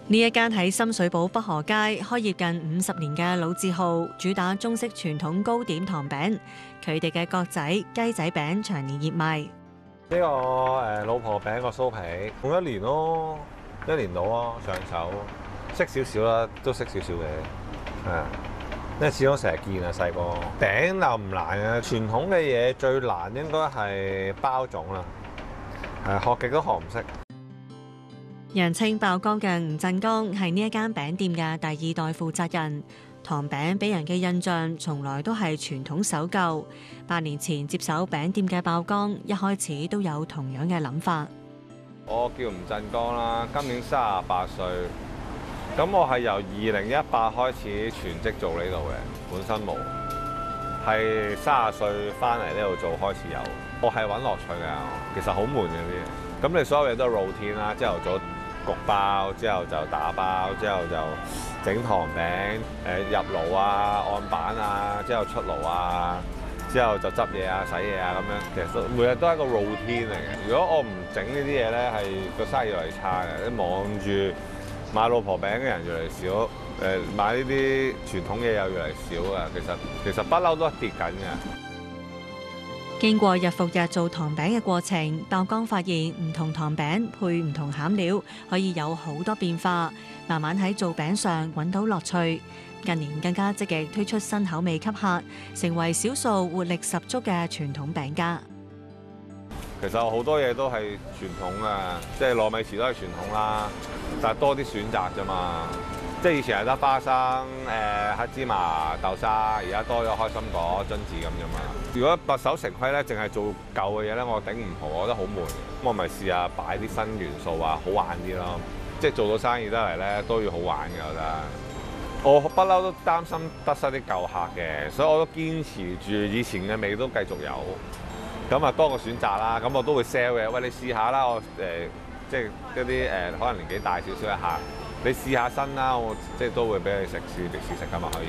呢一間喺深水埗北河街開業近50年嘅老字號，主打中式傳統糕點糖餅，佢哋嘅角仔、雞仔餅長年熱賣。 呢個老婆餅個酥皮，用1年咯，1年到咯上手，識少少啦，都識少少嘅，係啊，因為始終成日見啊細個。餅又唔難嘅，傳統嘅嘢最難應該係包種啦，學極都學唔識。 人稱爆缸嘅吳振剛係呢一間餅店嘅第2代負責人。糖餅俾人嘅印象從來都係傳統守舊。8年前接手餅店嘅爆缸，一開始都有同樣嘅諗法。 我叫吳振剛啦，今年38歲。咁我係由2018開始全職做呢度嘅，本身冇，係30歲翻嚟呢度做開始有。我係揾樂趣嘅，其實好悶嘅啲嘢。咁你所有嘢都係 routine 啦，朝頭早焗包，之後就打包，之後就整糖餅，入爐啊、按板啊，之後出爐啊，之後就執嘢啊、洗嘢啊咁樣。其實每日都係一個 routine 嚟嘅。如果我唔整呢啲嘢咧，係個生意越嚟越差嘅。你望住買老婆餅嘅人越嚟越少，買呢啲傳統嘢又越嚟越少嘅。其實不嬲都係跌緊嘅。 經過日復日做糖餅嘅過程，爆缸發現唔同糖餅配唔同餡料，可以有好多變化。慢慢喺做餅上揾到樂趣。近年更加積極推出新口味吸客，成為少數活力十足嘅傳統餅家。 其實好多嘢都係傳統嘅，即係糯米糍都係傳統啦，但係多啲選擇啫嘛。即係以前係得花生、黑芝麻、豆沙，而家多咗開心果、榛子咁啫嘛。如果墨守成規咧，淨係做舊嘅嘢咧，我頂唔好，我覺得好悶。咁我咪試下擺啲新元素啊，好玩啲咯。即係做到生意得嚟咧，都要好玩嘅，我覺得。我不嬲都擔心得失啲舊客嘅，所以我都堅持住以前嘅味都繼續有。咁啊多個選擇啦，咁我都會 sell 嘅。喂，你試下啦，我即係一啲可能年紀大少少嘅客，你試下新啦，我即係都會俾你試食噶嘛，可以。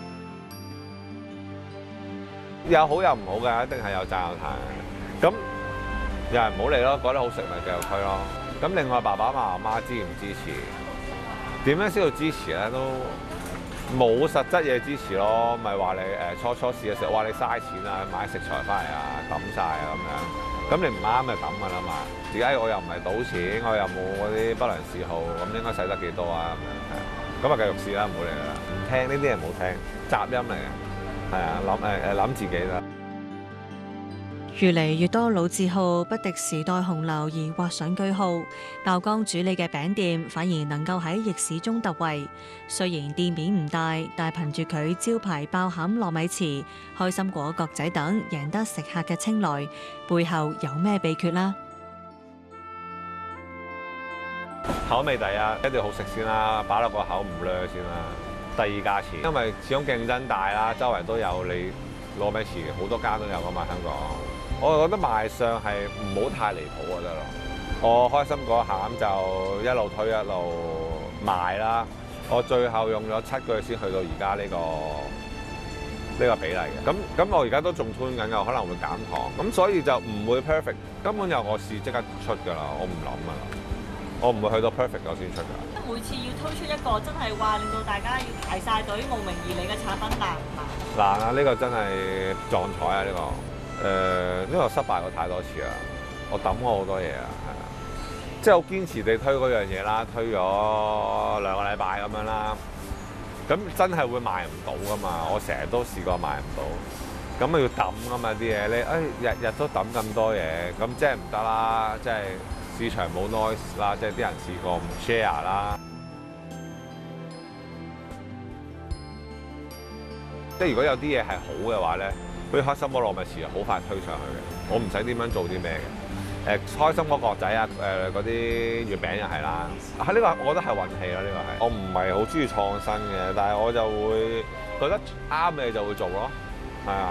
有好有唔好嘅，一定係有讚有彈。咁有人唔好嚟咯，覺得好食咪繼續推咯。咁另外爸爸媽媽支唔支持？點樣先要支持咧？都冇實質嘢支持咯，咪話你初試嘅時候，哇你嘥錢啊，買食材翻嚟啊，抌晒啊咁樣。咁你唔啱就抌㗎啦嘛。自己我又唔係賭錢，我又冇嗰啲不良嗜好，咁應該使得幾多啊咁樣。咁啊繼續試啦，唔好嚟啦。唔聽呢啲嘢唔好聽，雜音嚟嘅。係啊，諗自己啦。 越嚟越多老字號不敵時代洪流而畫上句號，爆缸主理嘅餅店反而能夠喺逆市中突圍。雖然店面唔大，但憑住佢招牌爆餡糯米糍、開心果角仔等，贏得食客嘅青睞。背後有咩秘訣啦？ 口味第一，一定要好食先啦，擺落個口唔掠先啦。第二價錢，因為始終競爭大啦，周圍都有你糯米糍，好多間都有㗎嘛，香港。我覺得賣相係唔好太離譜就得咯。我開心果餡就一路推一路賣啦。我最後用咗7個月先去到而家呢個比例嘅。咁我而家都仲推緊㗎，可能會減糖。咁所以就唔會 perfect，根本由我試即刻出㗎啦，我唔諗㗎啦。我唔會去到 perfect 我先出㗎。 每次要推出一個真係話令到大家要排晒隊慕名而嚟嘅產品難唔難？ 難啊！呢個真係撞彩啊！呢個。呢個失敗過太多次啦，我抌過好多嘢啊，係啊，即係好堅持地推嗰樣嘢啦，推咗2個禮拜咁樣啦，咁真係會賣唔到噶嘛，我成日都試過賣唔到，咁啊要抌噶嘛啲嘢，你日日都抌咁多嘢，咁即係唔得啦，即係市場冇 noise 啦，即係啲人試過唔 share 啦，即係如果有啲嘢係好嘅話咧。好似開心果糯米糍好快推上去嘅，我唔使點樣做啲咩嘅。開心果角仔啊，嗰啲月餅又係啦。呢個我覺得係運氣咯，呢個係。我唔係好中意創新嘅，但係我就會覺得啱嘅就會做咯。係啊，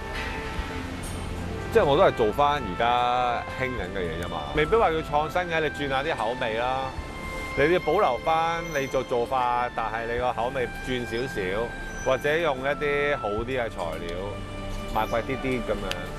即係我都係做翻而家興緊嘅嘢啫嘛。未必話要創新嘅，你轉下啲口味啦。你要保留翻你做法，但係你個口味轉少少，或者用一啲好啲嘅材料。賣貴啲咁樣。